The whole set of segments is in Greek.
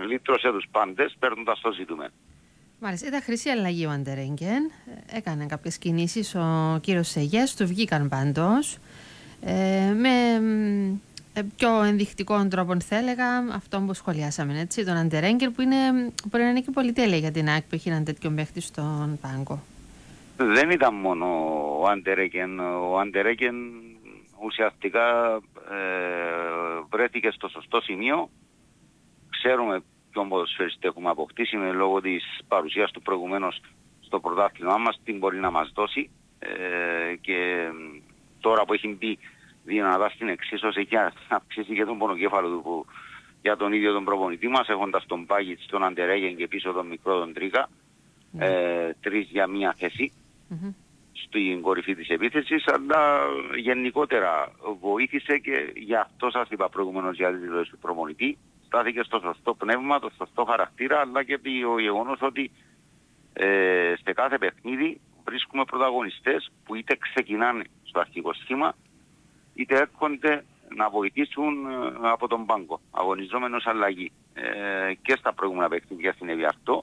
λύτρωσε τους πάντες παίρνοντας το ζητούμενο. Μάλιστα, ήταν χρυσή αλλαγή ο Αντερέγγεν. Έκανε κάποιες κινήσεις ο κύριος Σεγιές, του βγήκαν πάντως. Με πιο ενδεικτικό τρόπο, θα έλεγα, αυτό που σχολιάσαμε, έτσι, τον Αντερέγγεν, που μπορεί να είναι και πολυτέλεια για την ΑΕΚ που έχει έναν τέτοιο παίχτη στον πάγκο. Δεν ήταν μόνο ο Αντερέγγεν. Ο Αντερέγγεν ουσιαστικά βρέθηκε στο σωστό σημείο. Ξέρουμε ποιον ποδοσφαιριστή έχουμε αποκτήσει με λόγω της παρουσίας του προηγουμένως στο πρωτάθλημά μας, τι μπορεί να μας δώσει, και τώρα που έχει μπει δυνατά στην εξίσωση έχει αυξήσει και τον πονοκέφαλο του που, για τον ίδιο τον προπονητή μας, έχοντας τον Πάγιτς, τον Αντερέγγεν και πίσω τον μικρό τον Τρίκα, τρεις για μία θέση στην κορυφή της επίθεσης, αλλά γενικότερα βοήθησε και γι' αυτό σας είπα προηγουμένως για τη δηλώση του προπονητή. Στάθηκε στο σωστό πνεύμα, το σωστό χαρακτήρα, αλλά και ο γεγονός ότι σε κάθε παιχνίδι βρίσκουμε πρωταγωνιστές που είτε ξεκινάνε στο αρχικό σχήμα, είτε έρχονται να βοηθήσουν από τον πάγκο, αγωνιζόμενος αλλαγή. Και στα προηγούμενα παιχνίδια συνέβη αυτό,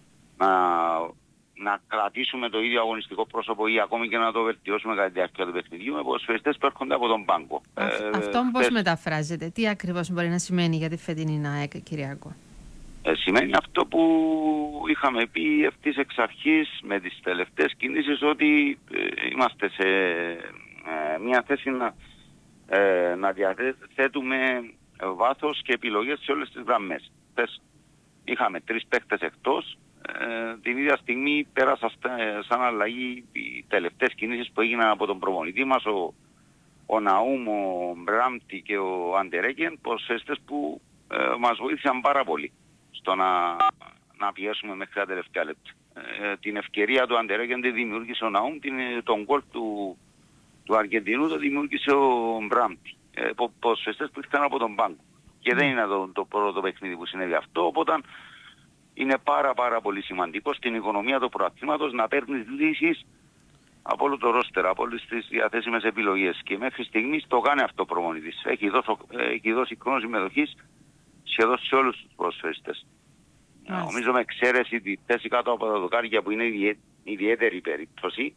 να κρατήσουμε το ίδιο αγωνιστικό πρόσωπο ή ακόμη και να το βελτιώσουμε κατά τη διάρκεια του παιχνιδιού με ποδοσφαιριστές που έρχονται από τον πάγκο. Αυτό πώς μεταφράζεται, τι ακριβώς μπορεί να σημαίνει για τη φετινή ΑΕΚ, Κυριακό? Σημαίνει αυτό που είχαμε πει ευθύς εξ αρχής με τις τελευταίες κινήσεις, ότι είμαστε σε μια θέση να διαθέτουμε βάθος και επιλογές σε όλες τις γραμμές. Είχαμε 3 παίκτες εκτός. Την ίδια στιγμή πέρασα σαν αλλαγή οι τελευταίες κινήσεις που έγιναν από τον προπονητή μας, ο Ναούμ, ο Μπράμπτη και ο Αντερέγγεν, ποδοσφαιριστές που μας βοήθησαν πάρα πολύ στο να πιέσουμε μέχρι τα τελευταία λεπτά. Την ευκαιρία του Αντερέγγεν τη δημιούργησε ο Ναούμ, τον γκολ του Αργεντινού το δημιούργησε ο Μπράμπτη. Ποδοσφαιριστές που ήρθαν από τον πάγκο. Και δεν είναι το πρώτο παιχνίδι που συνέβη αυτό, οπότε είναι πάρα πολύ σημαντικό στην οικονομία του πρωταθλήματος να παίρνεις λύσεις από όλο το ρόστερ, από όλες τις διαθέσιμες επιλογές. Και μέχρι στιγμής το κάνει αυτό ο προπονητής. Έχει δώσει χρόνο συμμετοχής σχεδόν σε όλους τους ποδοσφαιριστές. Νομίζω με εξαίρεση τη θέση κάτω από τα δοκάρια που είναι ιδιαίτερη περίπτωση.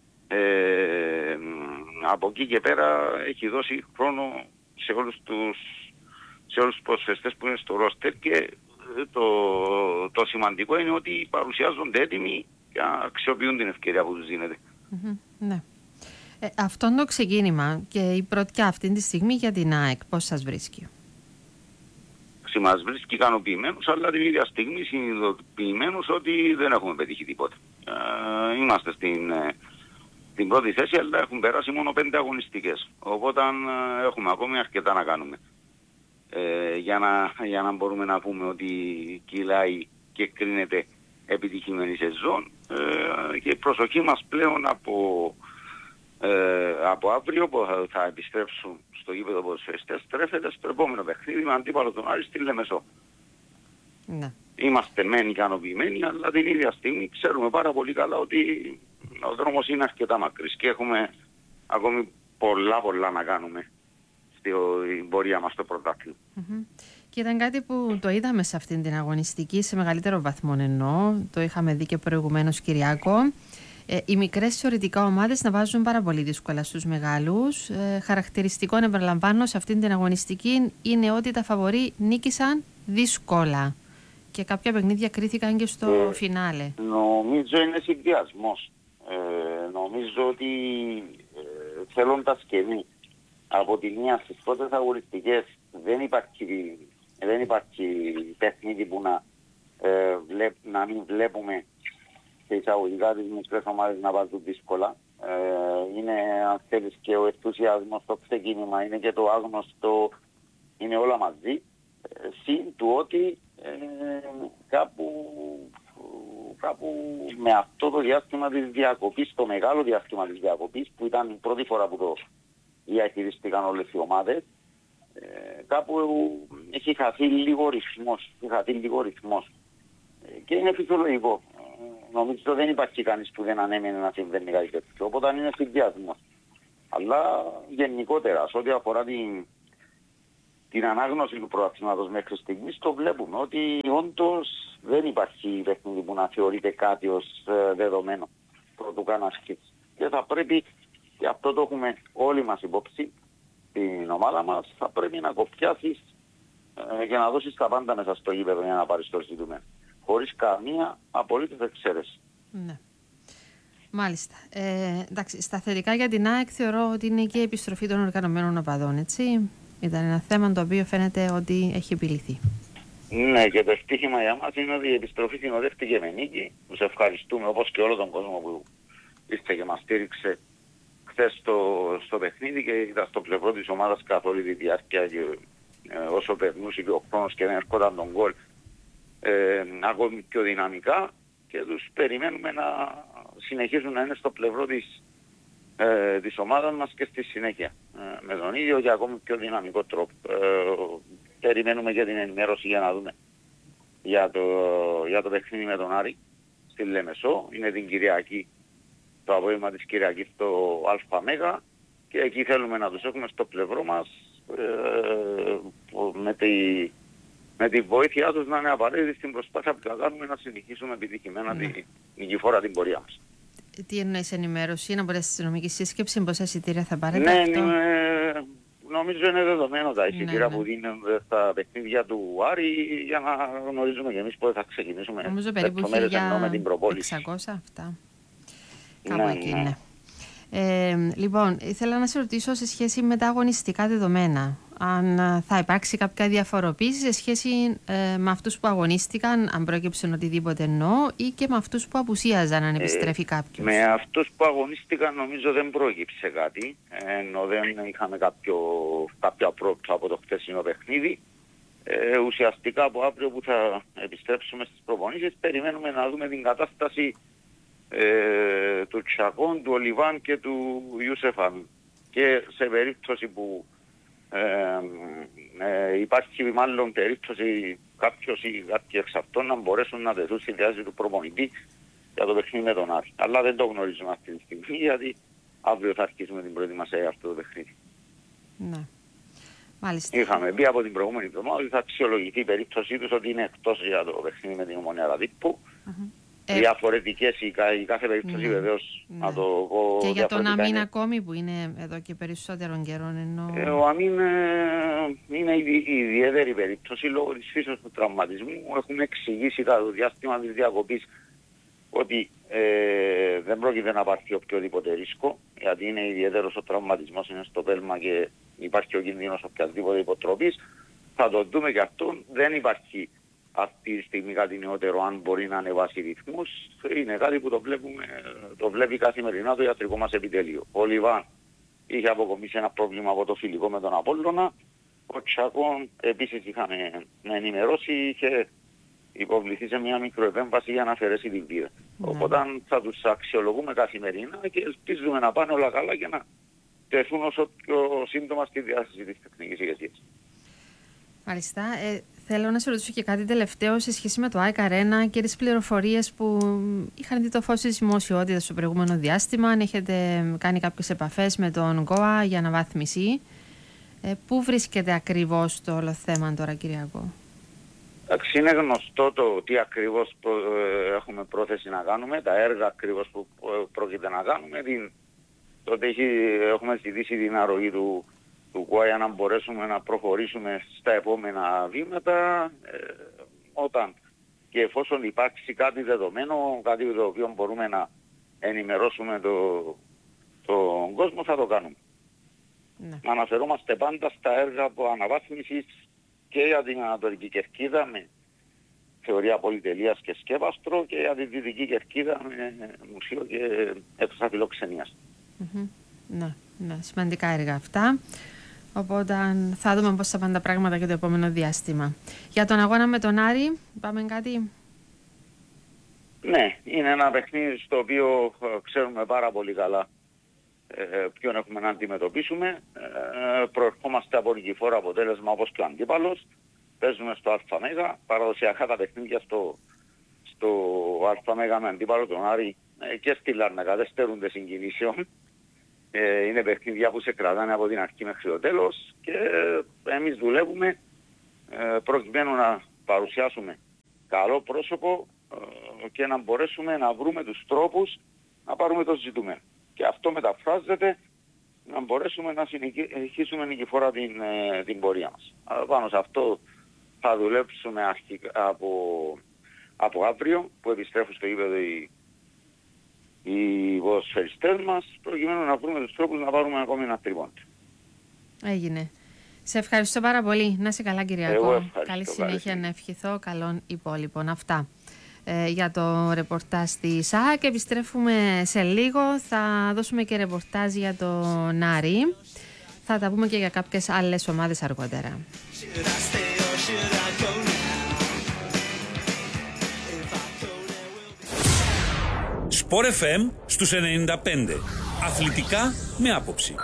Από εκεί και πέρα έχει δώσει χρόνο σε όλους τους ποδοσφαιριστές που είναι στο ρόστερ, και το σημαντικό είναι ότι παρουσιάζονται έτοιμοι και αξιοποιούν την ευκαιρία που τους δίνεται. Ναι. Αυτό το ξεκίνημα και η πρωτιά αυτή τη στιγμή για την ΑΕΚ, πώς σας βρίσκει? Μας βρίσκει ικανοποιημένους, αλλά την ίδια στιγμή συνειδητοποιημένους ότι δεν έχουμε πετύχει τίποτα. Είμαστε στην πρώτη θέση, αλλά έχουν περάσει μόνο 5 αγωνιστικές. Οπότε έχουμε ακόμη αρκετά να κάνουμε. Για να μπορούμε να πούμε ότι κυλάει και κρίνεται επιτυχημένη σεζόν, και η προσοχή μας πλέον από αύριο που θα επιστρέψουν στο γήπεδο ποδοσφαιριστές στρέφεται στο επόμενο παιχνίδι με αντίπαλο τον Άρη στη Λεμεσό. Ναι. Είμαστε μεν ικανοποιημένοι, αλλά την ίδια στιγμή ξέρουμε πάρα πολύ καλά ότι ο δρόμος είναι αρκετά μακρύς και έχουμε ακόμη πολλά να κάνουμε στην πορεία μας στο πρωτάθλημα. Και ήταν κάτι που το είδαμε σε αυτήν την αγωνιστική σε μεγαλύτερο βαθμό, εννοώ. Το είχαμε δει και προηγουμένως, Κυριάκο. Οι μικρές θεωρητικά ομάδες να βάζουν πάρα πολύ δύσκολα στους μεγάλους. Χαρακτηριστικό, επαναλαμβάνω, σε αυτήν την αγωνιστική είναι ότι τα φαβορί νίκησαν δύσκολα και κάποια παιχνίδια κρίθηκαν και στο φινάλε. Νομίζω είναι συνδυασμός. Νομίζω ότι θέλοντας και εμείς από τη μία στις πρώτες αγωνιστικές δεν υπάρχει παιχνίδι που να μην βλέπουμε σε εισαγωγικά τις μικρές ομάδες να βάζουν δύσκολα. Είναι, αν θέλεις, και ο ενθουσιασμός στο ξεκίνημα, είναι και το άγνωστο, είναι όλα μαζί. Συν του ότι κάπου με αυτό το διάστημα της διακοπής, το μεγάλο διάστημα της διακοπής, που ήταν η πρώτη φορά που το διαχειριστήκαν όλες οι ομάδες, κάπου έχει χαθεί λίγο ρυθμός. Και είναι φυσιολογικό. Νομίζω δεν υπάρχει κανείς που δεν ανέμενε να συμβαίνει κάτι τέτοιο. Οπότε είναι συνδυασμός. Αλλά γενικότερα, σε ό,τι αφορά την ανάγνωση του πρωταθλήματος μέχρι στιγμής το βλέπουμε ότι όντως δεν υπάρχει παιχνίδι που να θεωρείται κάτι ως δεδομένο πρωτού καν αρχίσει. Και θα πρέπει, και αυτό το έχουμε όλοι μας υπόψη, την ομάδα μας, θα πρέπει να κοπιάσεις και να δώσεις τα πάντα μέσα στο γήπεδο για να πάρεις το ζητούμενο. Χωρίς καμία απολύτως εξαίρεση. Ναι. Μάλιστα. Εντάξει, στα θετικά για την ΑΕΚ θεωρώ ότι είναι και η επιστροφή των οργανωμένων οπαδών, έτσι. Ήταν ένα θέμα το οποίο φαίνεται ότι έχει επιληθεί. Ναι, και το ευτύχημα για μας είναι ότι η επιστροφή συνοδεύτηκε με νίκη. Τους ευχαριστούμε, όπως και όλο τον κόσμο που ήρθε και μας στήριξε χθες στο παιχνίδι και ήταν στο πλευρό της ομάδας καθ' όλη τη διάρκεια και όσο περνούσε και ο χρόνος και δεν έρχονταν τον γκολ ακόμη πιο δυναμικά, και τους περιμένουμε να συνεχίζουν να είναι στο πλευρό της ομάδας μας και στη συνέχεια με τον ίδιο και ακόμη πιο δυναμικό τρόπο. Περιμένουμε και την ενημέρωση για να δούμε για το παιχνίδι με τον Άρη στη Λεμεσό. Είναι την Κυριακή, το απόγευμα της Κυριακής στο ΑΜΕΓΑ, και εκεί θέλουμε να τους έχουμε στο πλευρό μας με τη βοήθειά τους να είναι απαραίτητη στην προσπάθεια που θα κάνουμε να συνεχίσουμε επιτυχημένα τη νικηφόρα την πορεία μας. Τι εννοείς ενημέρωση, να μπορέσει στη νομική σύσκεψη, πόσα εισιτήρια θα πάρετε? Ναι, νομίζω είναι δεδομένο τα εισιτήρια που δίνονται στα παιχνίδια του Άρη, για να γνωρίζουμε και εμείς πότε θα ξεκινήσουμε. Νομίζω περίπου 1.600 αυτά. Κάπου εκεί είναι. Λοιπόν, ήθελα να σε ρωτήσω σε σχέση με τα αγωνιστικά δεδομένα. Αν θα υπάρξει κάποια διαφοροποίηση σε σχέση με αυτούς που αγωνίστηκαν, αν πρόκειψε οτιδήποτε εννοώ, ή και με αυτούς που απουσίαζαν, αν επιστρέφει κάποιος? Με αυτούς που αγωνίστηκαν νομίζω δεν πρόκειψε κάτι, ενώ δεν είχαμε κάποια πρόοδο από το χθεσινό παιχνίδι. Ουσιαστικά από αύριο που θα επιστρέψουμε στις προπονήσεις περιμένουμε να δούμε την κατάσταση του Τσακών, του Ολιβάν και του Ιούσεφαν, και σε περίπτωση που υπάρχει μάλλον περίπτωση κάποιος ή κάποιοι εξ αυτών να μπορέσουν να τεθούν στη διάθεση του προπονητή για το παιχνίδι με τον Άρη. Αλλά δεν το γνωρίζουμε αυτή τη στιγμή, γιατί αύριο θα αρχίσουμε την προετοιμασία για αυτό το παιχνίδι. Ναι. Μάλιστα. Είχαμε πει από την προηγούμενη εβδομάδα ότι θα αξιολογηθεί η περίπτωσή τους ότι είναι εκτός για το παιχνίδι με την Ομονία Ραδίππου. Διαφορετικές η κάθε περίπτωση, βεβαίως, να το πω. Και για τον Αμήν ακόμη που είναι εδώ και περισσότερων καιρών εννοώ. Ο Αμήν είναι η ιδιαίτερη περίπτωση λόγω της φύσης του τραυματισμού. Έχουμε εξηγήσει κατά το διάστημα της διακοπής ότι δεν πρόκειται να υπάρχει οποιοδήποτε ρίσκο, γιατί είναι ιδιαίτερος ο τραυματισμός, είναι στο πέλμα και υπάρχει ο κίνδυνος οποιασδήποτε υποτροπής. Θα το δούμε και αυτό. Δεν υπάρχει αυτή τη στιγμή κάτι νεότερο αν μπορεί να ανεβάσει ρυθμούς. Είναι κάτι που το βλέπει καθημερινά το ιατρικό μας επιτελείο. Ο Λιβάν είχε αποκομίσει ένα πρόβλημα από το φιλικό με τον Απόλλωνα. Ο Τσακών επίσης είχαμε ενημερώσει, είχε υποβληθεί σε μια μικροεπέμβαση για να αφαιρέσει την πύρα. Οπότε θα τους αξιολογούμε καθημερινά και ελπίζουμε να πάνε όλα καλά και να τεθούν όσο πιο σύντομα στη διάθεση της τεχνικής ηγεσίας. Μάλιστα. Θέλω να σε ρωτήσω και κάτι τελευταίο σε σχέση με το ΑΕΚ Arena και τις πληροφορίες που είχαν δει το φως της δημοσιότητας στο προηγούμενο διάστημα. Αν έχετε κάνει κάποιες επαφές με τον γκόα για αναβάθμιση. Πού βρίσκεται ακριβώς το όλο θέμα τώρα, Κυριακό? Εντάξει, είναι γνωστό το τι ακριβώς έχουμε πρόθεση να κάνουμε, τα έργα ακριβώς που πρόκειται να κάνουμε. Τότε έχουμε ζητήσει την αρρωγή του ΚΟΑ για να μπορέσουμε να προχωρήσουμε στα επόμενα βήματα, όταν και εφόσον υπάρξει κάτι δεδομένο, κάτι το οποίο μπορούμε να ενημερώσουμε τον κόσμο, θα το κάνουμε. Ναι. Να αναφερόμαστε πάντα στα έργα από αναβάθμισης και για την Ανατολική Κερκίδα με θεωρία πολυτελείας και σκεύαστρο, και για την Δυτική Κερκίδα με μουσείο και αίθουσα φιλοξενίας. Ναι, σημαντικά έργα αυτά. Οπότε θα δούμε πώς θα πάνε τα πράγματα και το επόμενο διάστημα. Για τον αγώνα με τον Άρη, πάμε κάτι? Ναι, είναι ένα παιχνίδι στο οποίο ξέρουμε πάρα πολύ καλά ποιον έχουμε να αντιμετωπίσουμε. Προερχόμαστε από νικηφόρο αποτέλεσμα όπως και ο αντίπαλος. Παίζουμε στο ΑΜΕΓΑ. Παραδοσιακά τα παιχνίδια στο ΑΜΕΓΑ με αντίπαλο τον Άρη και στη Λάρνακα δεν στερούνται συγκινήσεων. είναι παιχνίδια που σε κρατάνε από την αρχή μέχρι το τέλος και εμείς δουλεύουμε προκειμένου να παρουσιάσουμε καλό πρόσωπο και να μπορέσουμε να βρούμε τους τρόπους να πάρουμε το ζητούμενο. Και αυτό μεταφράζεται να μπορέσουμε να συνεχίσουμε νικηφόρα την πορεία μας. Πάνω σε αυτό θα δουλέψουμε αρχικά από αύριο που επιστρέφουν στο γήπεδο οι ποδοσφαιριστές μας, προκειμένου να βρούμε τους τρόπους να πάρουμε ακόμη ένα τριπόντο. Έγινε. Σε ευχαριστώ πάρα πολύ. Να είσαι καλά, Κυριακό. Καλή συνέχεια, να ευχηθώ καλών υπόλοιπων. Αυτά για το ρεπορτάζ της ΑΕΚ. Επιστρέφουμε σε λίγο. Θα δώσουμε και ρεπορτάζ για το Νάρη. Θα τα πούμε και για κάποιες άλλες ομάδες αργότερα. Sport FM στους 95. Αθλητικά με άποψη.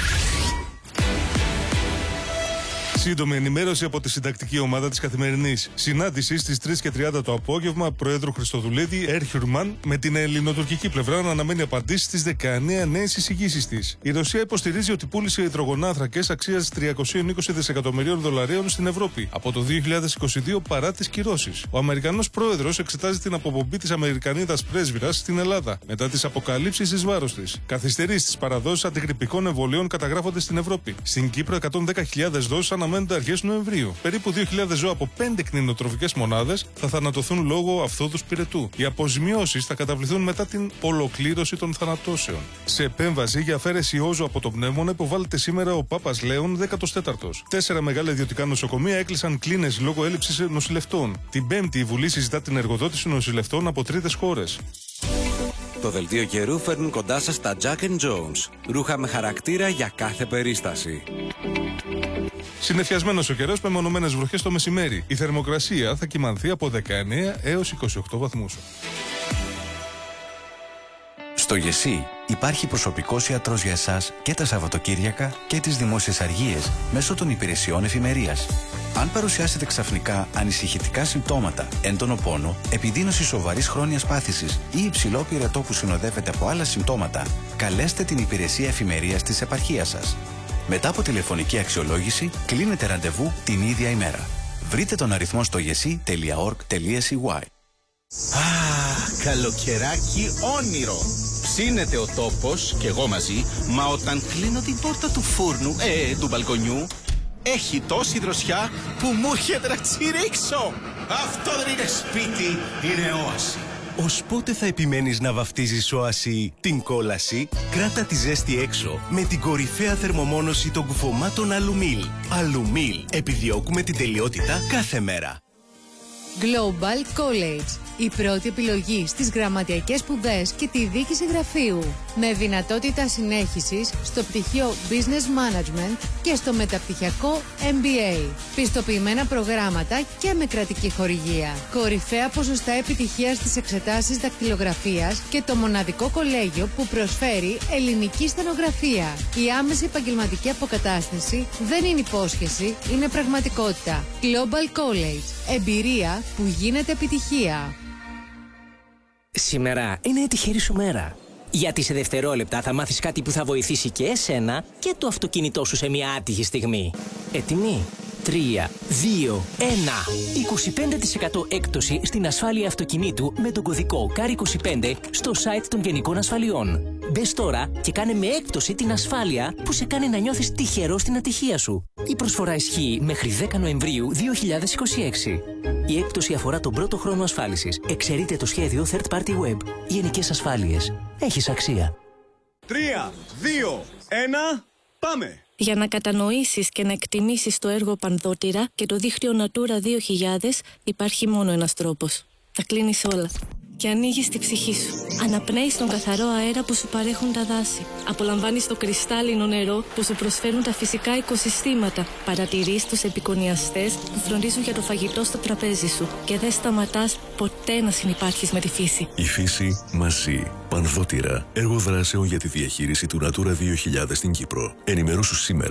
Σύντομη ενημέρωση από τη συντακτική ομάδα της Καθημερινής. Συνάντηση στις 3:30 το απόγευμα Προέδρου Χριστοδουλίδη Έρχιουρμαν με την ελληνοτουρκική πλευρά να αναμένει απαντήσεις στις 19 νέες εισηγήσεις της. Η Ρωσία υποστηρίζει ότι πούλησε υδρογονάνθρακες αξίας $320 δισεκατομμυρίων στην Ευρώπη από το 2022 παρά τις κυρώσεις. Ο Αμερικανός Πρόεδρος εξετάζει την αποπομπή της Αμερικανίδας πρέσβυρας στην Ελλάδα μετά τις αποκαλύψεις εις βάρος της. Καθυστερείς στις παραδόσεις αντιγρυπικών εμβολίων καταγράφονται στην Ευρώπη. Στην Κύπρο 110.000 δόσεις αναμένονται αρχές Νοεμβρίου. Περίπου 2.000 ζώα από 5 κτηνοτροφικές μονάδες θα θανατωθούν λόγω αυθόδους πυρετού. Οι αποζημιώσεις θα καταβληθούν μετά την ολοκλήρωση των θανατώσεων. Σε επέμβαση για αφαίρεση όζου από το πνεύμονα υποβάλλεται σήμερα ο Πάπας Λέων 14ος. 4 μεγάλα ιδιωτικά νοσοκομεία έκλεισαν κλίνες λόγω έλλειψης νοσηλευτών. Την Πέμπτη η Βουλή συζητά την εργοδότηση νοσηλευτών από τρίτες χώρες. Το δελτίο καιρού φέρνουν κοντά σας τα Jack & Jones. Ρούχα με χαρακτήρα για κάθε περίσταση. Συννεφιασμένος ο καιρός με μονομένες βροχές το μεσημέρι. Η θερμοκρασία θα κυμανθεί από 19 έως 28 βαθμούς. Στο ΓΕΣΥ υπάρχει προσωπικός ιατρός για εσάς και τα Σαββατοκύριακα και τις δημόσιες αργίες μέσω των υπηρεσιών εφημερίας. Αν παρουσιάσετε ξαφνικά ανησυχητικά συμπτώματα, έντονο πόνο, επιδείνωση σοβαρής χρόνιας πάθησης ή υψηλό πυρετό που συνοδεύεται από άλλα συμπτώματα, καλέστε την υπηρεσία εφημερίας της επαρχίας σας. Μετά από τηλεφωνική αξιολόγηση, κλείνετε ραντεβού την ίδια ημέρα. Βρείτε τον αριθμό στο gesi.org.cy. Καλοκαιράκι όνειρο. Ψήνεται ο τόπος και εγώ μαζί, μα όταν κλείνω την πόρτα του φούρνου, του μπαλκονιού, έχει τόση δροσιά που μου έρχεται να τσιρίξω. Αυτό δεν είναι σπίτι, είναι όαση. Ως πότε θα επιμένεις να βαφτίζεις όαση την κόλαση? Κράτα τη ζέστη έξω με την κορυφαία θερμομόνωση των κουφωμάτων Αλουμίλ. Αλουμίλ. Επιδιώκουμε την τελειότητα κάθε μέρα. Global College. Η πρώτη επιλογή στις γραμματιακές σπουδές και τη δίκηση γραφείου. Με δυνατότητα συνέχισης στο πτυχίο Business Management και στο μεταπτυχιακό MBA. Πιστοποιημένα προγράμματα και με κρατική χορηγία. Κορυφαία ποσοστά επιτυχίας στις εξετάσεις δακτυλογραφίας και το μοναδικό κολέγιο που προσφέρει ελληνική στενογραφία. Η άμεση επαγγελματική αποκατάσταση δεν είναι υπόσχεση, είναι πραγματικότητα. Global College. Εμπειρία που γίνεται επιτυχία. Σήμερα είναι η τυχερή σου μέρα. Γιατί σε δευτερόλεπτα θα μάθεις κάτι που θα βοηθήσει και εσένα και το αυτοκίνητό σου σε μια άτυχη στιγμή. Έτοιμοι? 3, 2, 1. 25% έκπτωση στην ασφάλεια αυτοκινήτου με τον κωδικό CAR25 στο site των Γενικών Ασφαλιών. Μπες τώρα και κάνε με έκπτωση την ασφάλεια που σε κάνει να νιώθεις τυχερό στην ατυχία σου. Η προσφορά ισχύει μέχρι 10 Νοεμβρίου 2026. Η έκπτωση αφορά τον πρώτο χρόνο ασφάλισης. Εξαιρείται το σχέδιο Third Party Web. Γενικές Ασφάλειες. Έχεις αξία. 3, 2, 1, πάμε! Για να κατανοήσεις και να εκτιμήσεις το έργο Πανδότηρα και το δίκτυο Natura 2000 υπάρχει μόνο ένας τρόπος. Τα κλείνεις όλα και ανοίγεις τη ψυχή σου. Αναπνέεις τον καθαρό αέρα που σου παρέχουν τα δάση. Απολαμβάνεις το κρυστάλλινο νερό που σου προσφέρουν τα φυσικά οικοσυστήματα. Παρατηρείς τους επικονιαστές που φροντίζουν για το φαγητό στο τραπέζι σου. Και δεν σταματάς ποτέ να συνυπάρχεις με τη φύση. Η φύση μαζί. Πανδότηρα. Έργο δράσεων για τη διαχείριση του Natura 2000 στην Κύπρο. Ενημερώσου σήμερα στο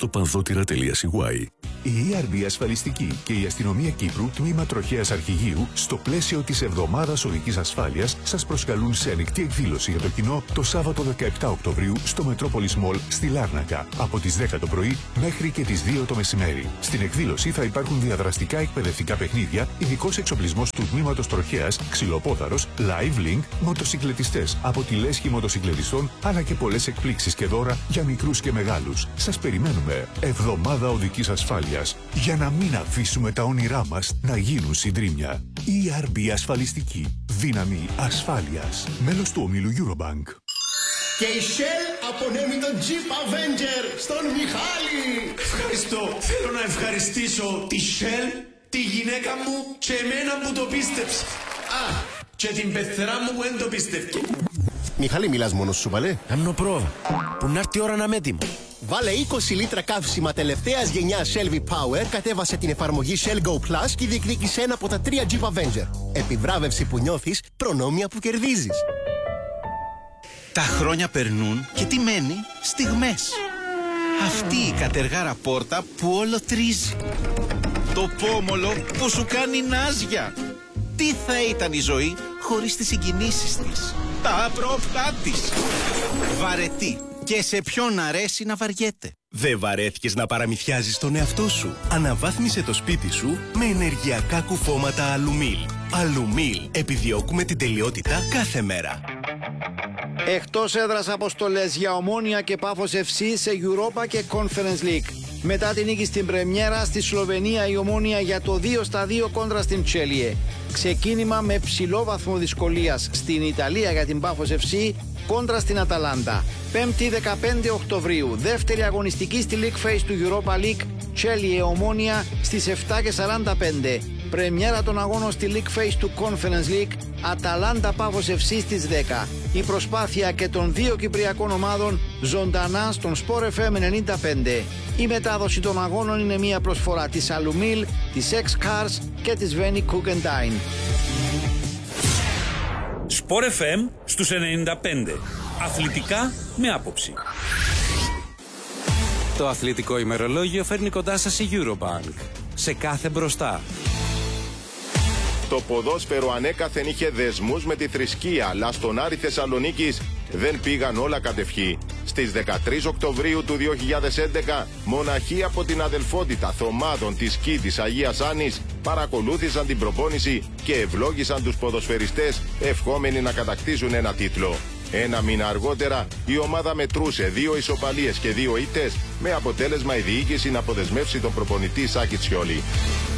στο πανδότηρα.cy. Η ERB Ασφαλιστική και η Αστυνομία Κύπρου, τμήμα Τροχέας Αρχηγείου, στο πλαίσιο της Εβδομάδας Οδικής Ασφάλειας, σας προσκαλούν σε ανοιχτή εκδήλωση για το κοινό το Σάββατο 17 Οκτωβρίου στο Metropolis Mall στη Λάρνακα, από τις 10 το πρωί μέχρι και τις 2 το μεσημέρι. Στην εκδήλωση θα υπάρχουν διαδραστικά εκπαιδευτικά παιχνίδια, ειδικός εξοπλισμός του τμήματος Τροχέας, ξυλοπόδαρος, live link, μοτοσυκλετιστές από τη λέσχη μοτοσυκλετιστών, αλλά και πολλές εκπλήξεις και δώρα για μικρούς και μεγάλους. Σας περιμένουμε. Εβδομάδα Οδικής Ασφάλειας. Για να μην αφήσουμε τα όνειρά μας να γίνουν συντρίμμια. ERB Ασφαλιστική. Δύναμη ασφάλειας. Μέλος του ομίλου Eurobank. Και η Shell απονέμει τον Jeep Avenger στον Μιχάλη. Ευχαριστώ. Θέλω να ευχαριστήσω τη Shell, τη γυναίκα μου και εμένα που το πίστεψε. Α, και την πεθερά μου που δεν το πίστευκε. Μιχάλη, μιλάς μόνος σου, παλέ? Κάνω πρόβα. Που να έρθει η ώρα να είμαι έτοιμο. Βάλε 20 λίτρα καύσιμα τελευταίας γενιάς Shell V-Power, κατέβασε την εφαρμογή Shell Go Plus και διεκδίκησε ένα από τα 3 Jeep Avenger. Επιβράβευση που νιώθεις, προνόμια που κερδίζεις. Τα χρόνια περνούν και τι μένει? Στιγμές. Αυτή η κατεργάρα πόρτα που όλο τρίζει. Το πόμολο που σου κάνει νάζια. Τι θα ήταν η ζωή χωρίς τις συγκινήσεις της, τα απρόπτά της. Βαρετή. Και σε ποιον αρέσει να βαριέται. Δεν βαρέθηκες να παραμυθιάζεις τον εαυτό σου? Αναβάθμισε το σπίτι σου με ενεργειακά κουφώματα Αλουμίλ. Αλουμίλ. Επιδιώκουμε την τελειότητα κάθε μέρα. Εκτός έδρας αποστολές για Ομόνοια και Πάφος FC σε Europa και Conference League. Μετά την νίκη στην πρεμιέρα στη Σλοβενία, η Ομόνοια για το 2-2 κόντρα στην Τσέλιε. Ξεκίνημα με ψηλό βαθμό δυσκολίας στην Ιταλία για την Πάφος FC κόντρα στην Αταλάντα. 5η 15 Οκτωβρίου, δεύτερη αγωνιστική στη League Phase του Europa League, Τσέλιε Ομόνοια στις 7:45. Πρεμιέρα των αγώνων στη League Phase του Conference League, Αταλάντα Πάφος FC στις 10. Η προσπάθεια και των δύο κυπριακών ομάδων ζωντανά στον Sport FM 95. Η μετάδοση των αγώνων είναι μια προσφορά της Αλουμίλ, της X Cars και της Veni Cook and Dine. Sport FM στους 95. Αθλητικά με άποψη. Το αθλητικό ημερολόγιο φέρνει κοντά σας η Eurobank. Σε κάθε μπροστά. Το ποδόσφαιρο ανέκαθεν είχε δεσμούς με τη θρησκεία, αλλά στον Άρη Θεσσαλονίκης δεν πήγαν όλα κατευχή. Στις 13 Οκτωβρίου του 2011, μοναχοί από την αδελφότητα θωμάδων της Κήτης Αγίας Άννης παρακολούθησαν την προπόνηση και ευλόγησαν τους ποδοσφαιριστές, ευχόμενοι να κατακτήσουν ένα τίτλο. Ένα μήνα αργότερα, η ομάδα μετρούσε 2 ισοπαλίες και 2 ήττες, με αποτέλεσμα η διοίκηση να αποδεσμεύσει τον προπονητή Σάκη Τσιόλη.